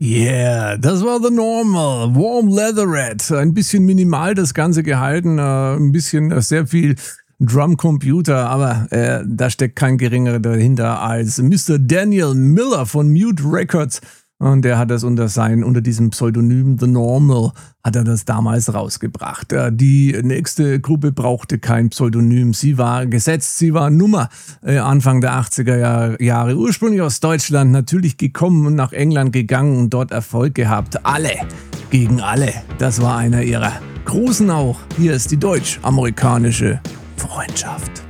Yeah, das war The Normal, Warm Leatherette. Ein bisschen minimal das Ganze gehalten, ein bisschen sehr viel Drumcomputer, aber da steckt kein geringerer dahinter als Mr. Daniel Miller von Mute Records. Und der hat das unter diesem Pseudonym The Normal, hat er das damals rausgebracht. Die nächste Gruppe brauchte kein Pseudonym. Sie war gesetzt, sie war Nummer Anfang der 80er Jahre. Ursprünglich aus Deutschland, natürlich gekommen und nach England gegangen und dort Erfolg gehabt. Alle gegen alle. Das war einer ihrer großen auch. Hier ist die deutsch-amerikanische Freundschaft.